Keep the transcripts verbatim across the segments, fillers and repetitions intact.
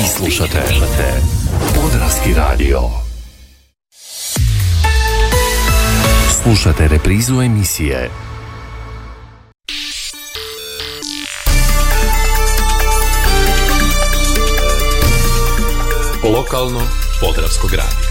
slušate Podravski radio. Slušate reprizu emisije Lokalno Podravskog radija.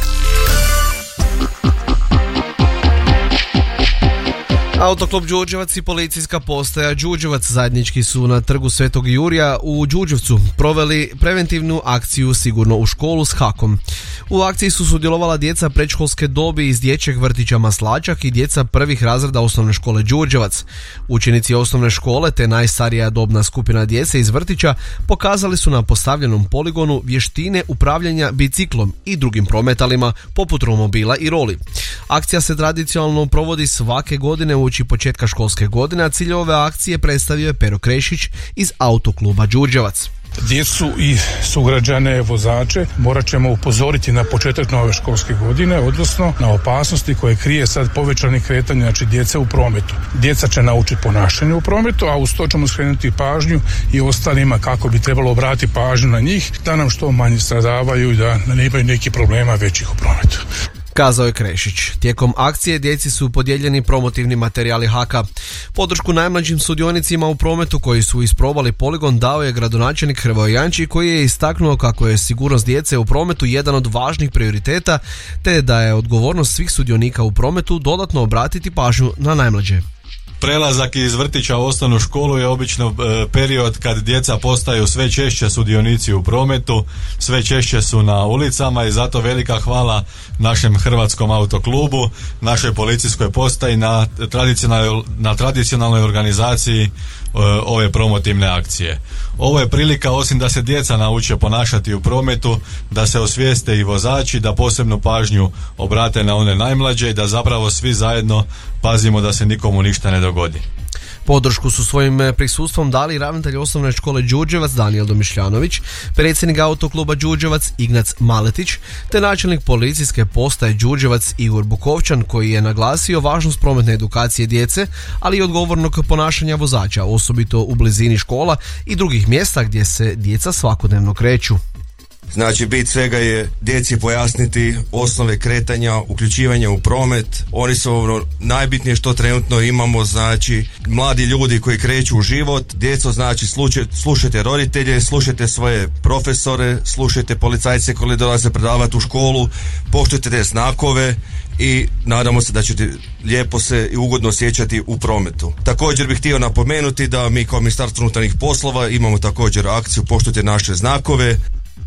Autoklub Đurđevac i policijska postaja Đurđevac zajednički su na trgu Svetog Jurija u Đurđevcu proveli preventivnu akciju Sigurno u školu s hakom. U akciji su sudjelovala djeca predškolske dobi iz dječjeg vrtića Maslačak i djeca prvih razreda osnovne škole Đurđevac. Učenici osnovne škole te najstarija dobna skupina djece iz vrtića pokazali su na postavljenom poligonu vještine upravljanja biciklom i drugim prometalima poput romobila i roli. Akcija se tradicionalno provodi svake godine uoči početka školske godine, a cilj ove akcije predstavio je Pero Krešić iz Autokluba Đurđevac. Djecu i sugrađane, vozače morat ćemo upozoriti na početak nove školske godine, odnosno na opasnosti koje krije sad povećani kretanje, znači djece u prometu. Djeca će naučiti ponašanje u prometu, a uz to ćemo skrenuti pažnju i ostalima kako bi trebalo obratiti pažnju na njih, da nam što manje stradavaju i da ne imaju nekih problema većih u prometu, kazao je Krešić. Tijekom akcije djeci su podijeljeni promotivni materijali haka. Podršku najmlađim sudionicima u prometu koji su isprobali poligon dao je gradonačelnik Hrvoje Janči, koji je istaknuo kako je sigurnost djece u prometu jedan od važnih prioriteta, te da je odgovornost svih sudionika u prometu dodatno obratiti pažnju na najmlađe. Prelazak iz vrtića u osnovnu školu je obično e, period kad djeca postaju sve češće sudionici u prometu, sve češće su na ulicama i zato velika hvala našem Hrvatskom autoklubu, našoj policijskoj postaji na tradicionalnoj, na tradicionalnoj organizaciji e, ove promotivne akcije. Ovo je prilika, osim da se djeca nauče ponašati u prometu, da se osvijeste i vozači, da posebnu pažnju obrate na one najmlađe i da zapravo svi zajedno pazimo da se nikomu ništa ne dogodi. Podršku su svojim prisustvom dali ravnatelj osnovne škole Đurđevac Danijel Domišljanović, predsjednik Autokluba Đurđevac Ignac Maletić, te načelnik policijske postaje Đurđevac Igor Bukovčan, koji je naglasio važnost prometne edukacije djece, ali i odgovornog ponašanja vozača, osobito u blizini škola i drugih mjesta gdje se djeca svakodnevno kreću. Znači, bit svega je djeci pojasniti osnove kretanja, uključivanja u promet. Oni su ono najbitnije što trenutno imamo, znači mladi ljudi koji kreću u život. Djeco, znači slušajte roditelje, slušajte svoje profesore, slušajte policajce koji dolaze predavati u školu, poštujte te znakove i nadamo se da ćete lijepo se i ugodno osjećati u prometu. Također bih htio napomenuti da mi kao Ministarstvo unutarnjih poslova imamo također akciju Poštujte naše znakove.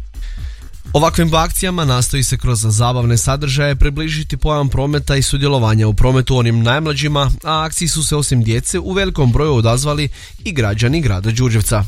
Ovakvim akcijama nastoji se kroz zabavne sadržaje približiti pojam prometa i sudjelovanja u prometu onim najmlađima, a akciji su se osim djece u velikom broju odazvali i građani grada Đurđevca.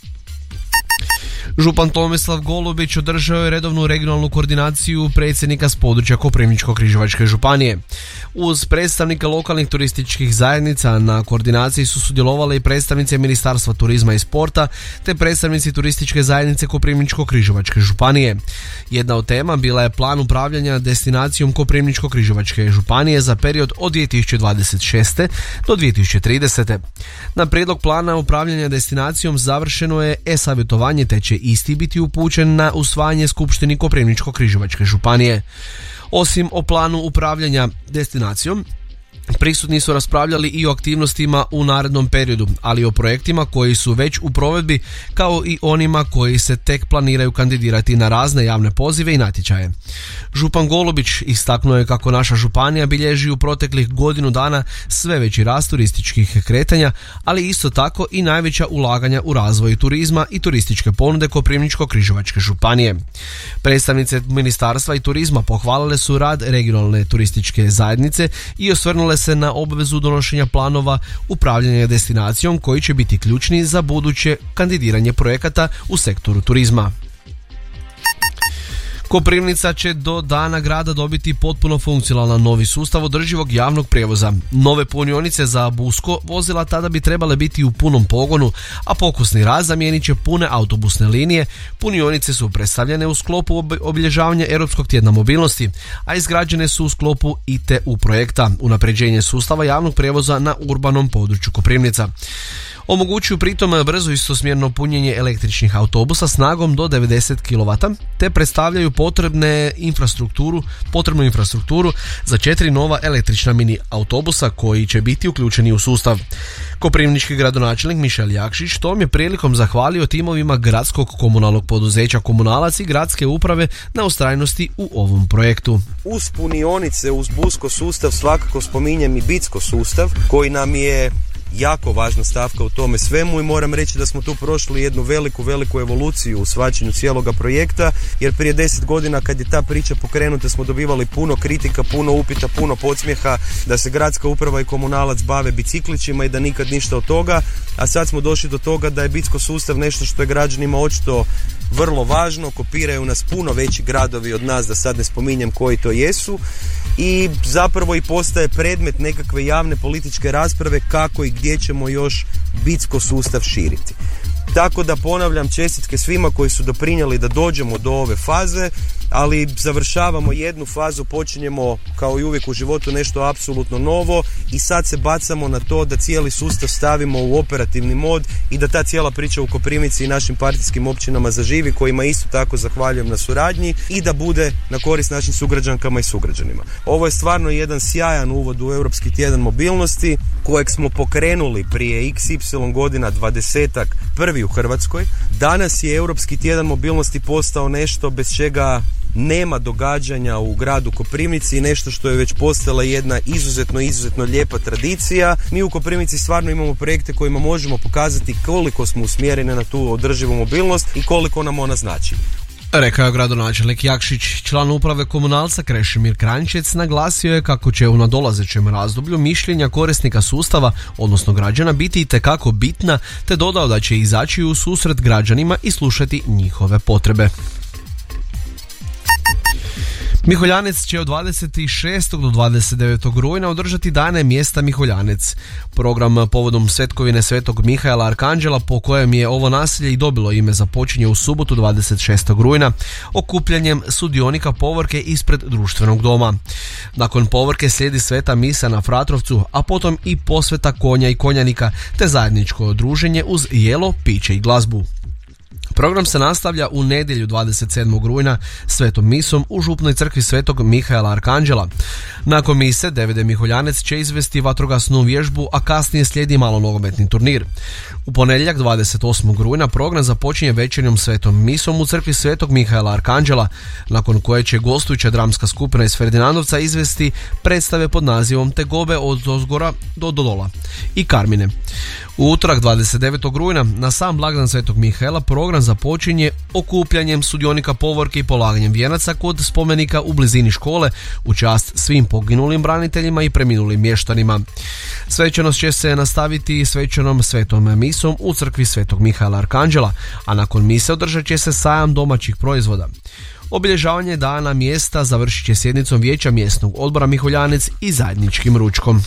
Župan Tomislav Golubić održao je redovnu regionalnu koordinaciju predsjednika s područja Koprivničko-križevačke županije. Uz predstavnike lokalnih turističkih zajednica na koordinaciji su sudjelovali i predstavnice Ministarstva turizma i sporta te predstavnici turističke zajednice Koprivničko-križevačke županije. Jedna od tema bila je plan upravljanja destinacijom Koprivničko-križevačke županije za period od dvije tisuće dvadeset šeste do dvije tisuće tridesete. Na prijedlog plana upravljanja destinacijom završeno je e-savjetovanje te će isti biti upućen na usvajanje Skupštini Koprivničko-križevačke županije. Osim o planu upravljanja destinacijom, prisutni su raspravljali i o aktivnostima u narednom periodu, ali i o projektima koji su već u provedbi, kao i onima koji se tek planiraju kandidirati na razne javne pozive i natječaje. Župan Golubić istaknuo je kako naša županija bilježi u proteklih godinu dana sve veći rast turističkih kretanja, ali isto tako i najveća ulaganja u razvoj turizma i turističke ponude Koprivničko-križevačke županije. Predstavnice Ministarstva i turizma pohvalile su rad regionalne turističke zajednice i osvrnule se na obvezu donošenja planova upravljanja destinacijom koji će biti ključni za buduće kandidiranje projekata u sektoru turizma. Koprivnica će do dana grada dobiti potpuno funkcionalan novi sustav održivog javnog prijevoza. Nove punionice za busko vozila tada bi trebale biti u punom pogonu, a pokusni rad zamijenit će pune autobusne linije. Punionice su predstavljene u sklopu obilježavanja Europskog tjedna mobilnosti, a izgrađene su u sklopu I T U projekta, unapređenje sustava javnog prijevoza na urbanom području Koprivnica. Omogućuju pritom brzo istosmjerno punjenje električnih autobusa snagom do devedeset kilovata te predstavljaju potrebne infrastrukturu, potrebnu infrastrukturu za četiri nova električna mini autobusa koji će biti uključeni u sustav. Koprivnički gradonačelnik Mišel Jakšić tom je prilikom zahvalio timovima gradskog komunalnog poduzeća Komunalac i gradske uprave na ustrajnosti u ovom projektu. Uz punionice, uz Busko sustav svakako spominjem i Bitsko sustav koji nam je jako važna stavka u tome svemu i moram reći da smo tu prošli jednu veliku, veliku evoluciju u shvaćanju cijeloga projekta, jer prije deset godina kad je ta priča pokrenuta smo dobivali puno kritika, puno upita, puno podsmjeha da se gradska uprava i Komunalac bave biciklićima i da nikad ništa od toga, a sad smo došli do toga da je Bitsko sustav nešto što je građanima očito vrlo važno, kopiraju nas puno veći gradovi od nas, da sad ne spominjem koji to jesu, i zapravo i postaje predmet nekakve javne političke rasprave kako i gdje ćemo još Bitsko sustav širiti. Tako da ponavljam čestitke svima koji su doprinijeli da dođemo do ove faze, ali završavamo jednu fazu, počinjemo kao i uvijek u životu nešto apsolutno novo i sad se bacamo na to da cijeli sustav stavimo u operativni mod i da ta cijela priča u Koprivnici i našim partijskim općinama zaživi, kojima isto tako zahvaljujem na suradnji, i da bude na korist našim sugrađankama i sugrađanima. Ovo je stvarno jedan sjajan uvod u Europski tjedan mobilnosti kojeg smo pokrenuli prije iks ipsilon godina, dvadesetak, prvi u Hrvatskoj. Danas je Europski tjedan mobilnosti postao nešto bez čega nema događanja u gradu Koprivnici i nešto što je već postala jedna izuzetno, izuzetno lijepa tradicija. Mi u Koprivnici stvarno imamo projekte kojima možemo pokazati koliko smo usmjereni na tu održivu mobilnost i koliko nam ona znači. Rekao je gradonačelnik Jakšić. Član uprave Komunalca Krešimir Kranjčec naglasio je kako će u nadolazećem razdoblju mišljenja korisnika sustava, odnosno građana, biti itekako bitna, te dodao da će izaći u susret građanima i slušati njihove potrebe. Miholjanec će od dvadeset šestog do dvadeset devetog rujna održati dane mjesta Miholjanec. Program povodom svetkovine Svetog Mihaela Arkanđela, po kojem je ovo naselje i dobilo ime, započinje u subotu dvadeset šestog rujna okupljanjem sudionika povorke ispred društvenog doma. Nakon povorke slijedi sveta misa na Fratrovcu, a potom i posveta konja i konjanika, te zajedničko druženje uz jelo, piće i glazbu. Program se nastavlja u nedjelju dvadeset sedmog rujna svetom misom u župnoj crkvi Svetog Mihaela Arkanđela. Nakon mise D V D Miholjanec će izvesti vatrogasnu vježbu, a kasnije slijedi malonogometni turnir. U ponedjeljak dvadeset osmog rujna program započinje večernjom svetom misom u crkvi Svetog Mihaela Arkanđela, nakon koje će gostujuća dramska skupina iz Ferdinandovca izvesti predstave pod nazivom Tegobe od ozgora do dola i Karmine. U utorak dvadeset devetog rujna na sam blagdan Svetog Mihaela program započinje okupljanjem sudionika povorke i polaganjem vijenaca kod spomenika u blizini škole u čast svim poginulim braniteljima i preminulim mještanima. Svečanost će se nastaviti svečanom svetom misom u crkvi Svetog Mihaela Arkanđela, a nakon mise održat će se sajam domaćih proizvoda. Obilježavanje dana mjesta završit će sjednicom vijeća mjesnog odbora Miholjanec i zajedničkim ručkom.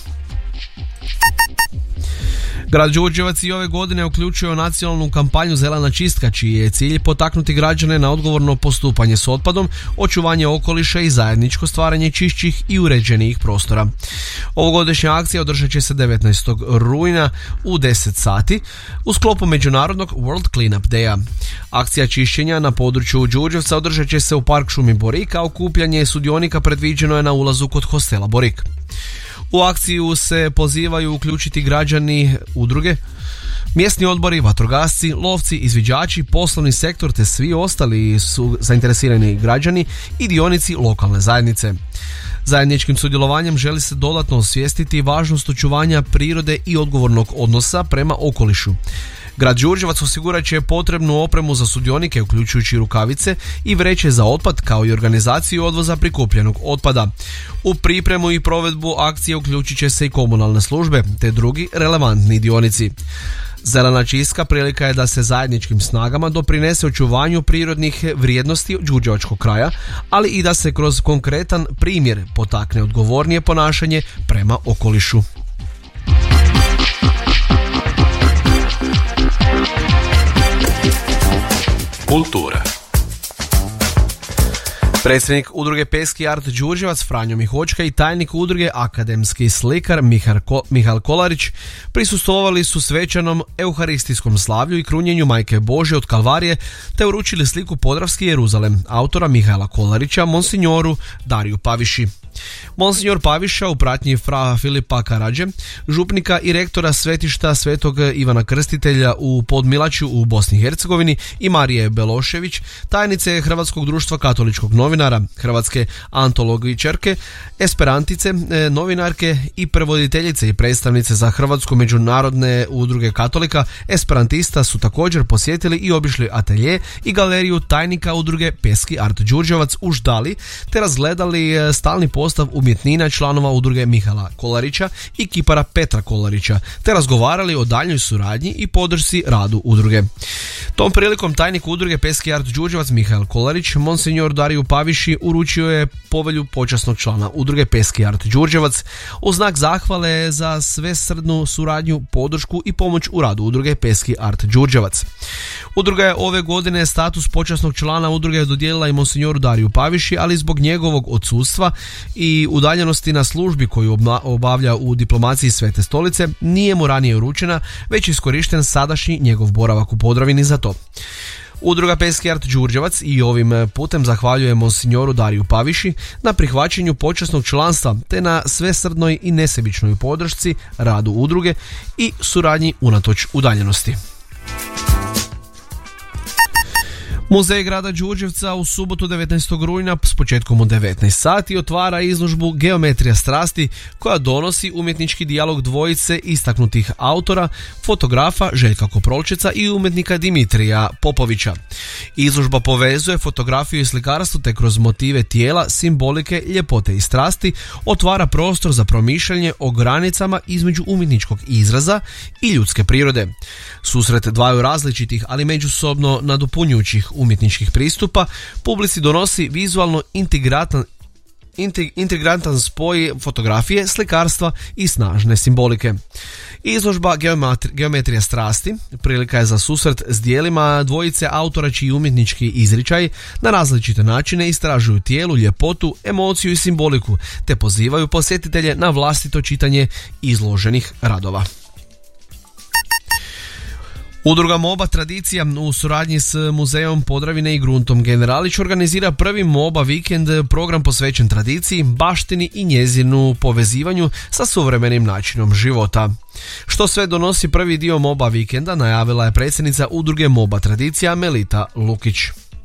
Grad Đurđevac i ove godine uključio nacionalnu kampanju Zelena čistka, čiji je cilj potaknuti građane na odgovorno postupanje s otpadom, očuvanje okoliša i zajedničko stvaranje čišćih i uređenijih prostora. Ovogodišnja akcija održat će se devetnaestog rujna u deset sati u sklopu međunarodnog World Cleanup Daya. Akcija čišćenja na području Đurđevca održat će se u park šumi Borik, a okupljanje sudionika predviđeno je na ulazu kod hostela Borik. U akciju se pozivaju uključiti građani, udruge, mjesni odbori, vatrogasci, lovci, izviđači, poslovni sektor te svi ostali su zainteresirani građani i dionici lokalne zajednice. Zajedničkim sudjelovanjem želi se dodatno osvijestiti važnost očuvanja prirode i odgovornog odnosa prema okolišu. Grad Đurđevac osigurat će potrebnu opremu za sudionike, uključujući rukavice i vreće za otpad, kao i organizaciju odvoza prikupljenog otpada. U pripremu i provedbu akcije uključit će se i komunalne službe te drugi relevantni dionici. Zelena čistka prilika je da se zajedničkim snagama doprinese očuvanju prirodnih vrijednosti đurđevačkog kraja, ali i da se kroz konkretan primjer potakne odgovornije ponašanje prema okolišu. Kultura. Predsjednik udruge Peski art Đurđevac Franjo Mihočka i tajnik udruge akademski slikar Mihajl Kolarić prisustvovali su svečanom euharistijskom slavlju i krunjenju Majke Božje od Kalvarije te uručili sliku Podravski Jeruzalem autora Mihajla Kolarića monsignoru Dariju Paviši. Monsignor Paviša u pratnji fra Filipa Karadže, župnika i rektora svetišta Svetog Ivana Krstitelja u Podmilaću u Bosni i Hercegovini i Marije Belošević, tajnice Hrvatskog društva katoličkog novinara, hrvatske antologičarke, esperantice, novinarke i prevoditeljice i predstavnice za Hrvatsku međunarodne udruge katolika, esperantista su također posjetili i obišli atelje i galeriju tajnika udruge Peski art Đurđevac u Ždali te razgledali stalni postav umjetnina članova udruge Mihajla Kolarića i kipara Petra Kolarića, te razgovarali o daljnjoj suradnji i podršci radu udruge. Tom prilikom tajnik udruge Peski art Đurđevac Mihajl Kolarić monsignor Dariju Paviši uručio je povelju počasnog člana udruge Peski art Đurđevac u znak zahvale za svesrdnu suradnju, podršku i pomoć u radu udruge Peski art Đurđevac. Udruga je ove godine status počasnog člana udruge dodijelila i monsignoru Dariju Paviši, ali zbog njegovog odsustva i udaljenosti na službi koju obavlja u diplomaciji Svete Stolice nije mu ranije uručena, već iskorišten sadašnji njegov boravak u Podravini za to. Udruga Peski art Đurđevac i ovim putem zahvaljuje monsignoru Dariju Paviši na prihvaćanju počasnog članstva te na svesrdnoj i nesebičnoj podršci radu udruge i suradnji unatoč udaljenosti. Muzej grada Đurđevca u subotu devetnaestog rujna s početkom u devetnaest sati otvara izložbu Geometrija strasti koja donosi umjetnički dijalog dvojice istaknutih autora, fotografa Željka Koprolčeca i umjetnika Dimitrija Popovića. Izložba povezuje fotografiju i slikarstvo te kroz motive tijela, simbolike, ljepote i strasti otvara prostor za promišljanje o granicama između umjetničkog izraza i ljudske prirode. Susret dvaju različitih, ali međusobno nadopunjujućih umjetničkih pristupa publici donosi vizualno integratan, integrantan spoj fotografije, slikarstva i snažne simbolike. Izložba Geometrija strasti prilika je za susret s dijelima dvojice autora čiji umjetnički izričaj na različite načine istražuju tijelu, ljepotu, emociju i simboliku, te pozivaju posjetitelje na vlastito čitanje izloženih radova. Udruga MOBA Tradicija u suradnji s Muzejom Podravine i Gruntom Generalić organizira prvi MOBA vikend, program posvećen tradiciji, baštini i njezinu povezivanju sa suvremenim načinom života. Što sve donosi prvi dio MOBA vikenda najavila je predsjednica udruge MOBA Tradicija Melita Lukić.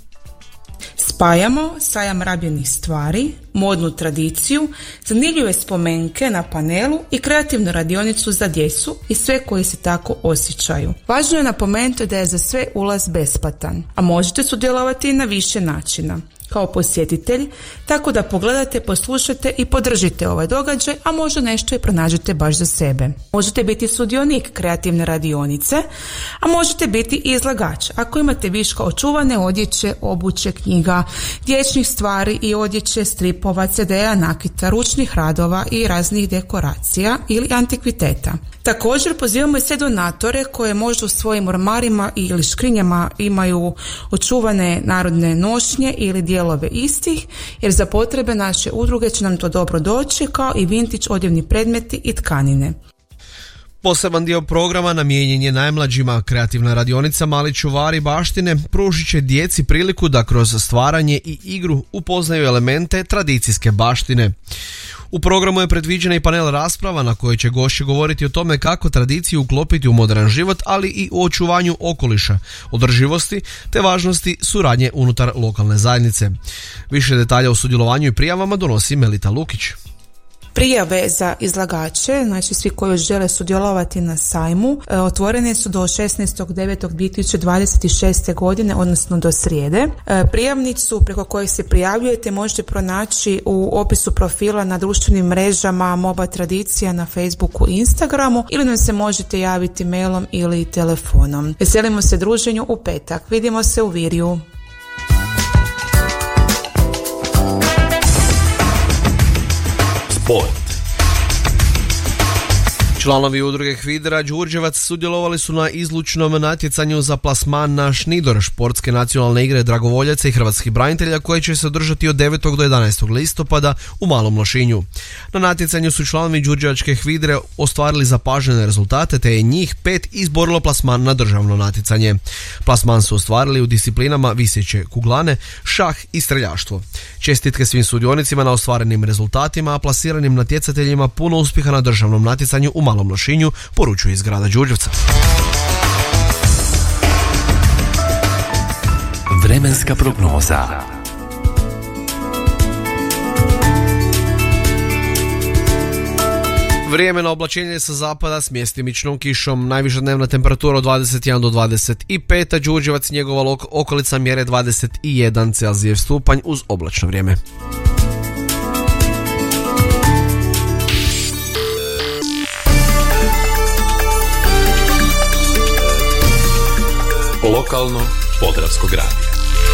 Spajamo sajam rabljenih stvari, modnu tradiciju, zanimljive spomenke na panelu i kreativnu radionicu za djecu i sve koji se tako osjećaju. Važno je napomenuti da je za sve ulaz besplatan, a možete sudjelovati na više načina. Kao posjetitelj, tako da pogledate, poslušate i podržite ovaj događaj, a možda nešto i pronađete baš za sebe. Možete biti sudionik kreativne radionice, a možete biti i izlagač ako imate viška očuvane odjeće, obuće, knjiga, dječjih stvari i odjeće, stripova, ce de a, nakita, ručnih radova i raznih dekoracija ili antikviteta. Također pozivamo i sve donatore koje možda u svojim ormarima ili škrinjama imaju očuvane narodne nošnje ili dijelove istih, jer za potrebe naše udruge će nam to dobro doći, kao i vintage odjevni predmeti i tkanine. Poseban dio programa namijenjen je najmlađima. Kreativna radionica Mali čuvari baštine pružit će djeci priliku da kroz stvaranje i igru upoznaju elemente tradicijske baštine. U programu je predviđena i panel rasprava na kojoj će gošći govoriti o tome kako tradiciju uklopiti u modern život, ali i o očuvanju okoliša, održivosti te važnosti suradnje unutar lokalne zajednice. Više detalja o sudjelovanju i prijavama donosi Melita Lukić. Prijave za izlagače, znači svi koji žele sudjelovati na sajmu, otvorene su do šesnaestog devetog dvije tisuće dvadeset šeste. godine, odnosno do srijede. Prijavnicu preko kojih se prijavljujete možete pronaći u opisu profila na društvenim mrežama MOBA Tradicija na Facebooku i Instagramu, ili nam se možete javiti mailom ili telefonom. Veselimo se druženju u petak. Vidimo se u Virju. Sport. Članovi udruge Hvidra Đurđevac sudjelovali su na izlučnom natjecanju za plasman na Šnidor, športske nacionalne igre dragovoljaca i hrvatskih branitelja koje će se održati od devetog do jedanaestog listopada u Malom Lošinju. Na natjecanju su članovi Đurđevačke Hvidre ostvarili zapažene rezultate te je njih pet izborilo plasman na državno natjecanje. Plasman su ostvarili u disciplinama viseće kuglane, šah i streljaštvo. Čestitke svim sudionicima na ostvarenim rezultatima, a plasiranim natjecateljima puno uspjeha na državnom natjecanju u Malom Lošinju, poručuje iz grada Đurđevca. Vremenska prognoza. Vrijeme na oblačenje sa zapada s mjestimičnom kišom, najviša dnevna temperatura od dvadeset jedan do dvadeset pet, a Đurđevac i njegova okolica mjere dvadeset jedan Celzijev stupanj uz oblačno vrijeme. Lokalno Podravskog radija.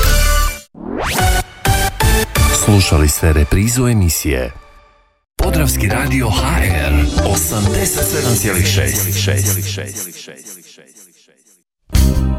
Slušali ste reprizu emisije Podravski radio H R osamdeset sedam zarez šest.